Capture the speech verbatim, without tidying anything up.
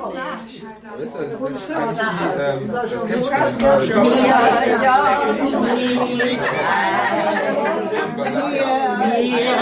Weißt du, also das ist eigentlich die, ähm, das kennt schon mal. Ja, ja,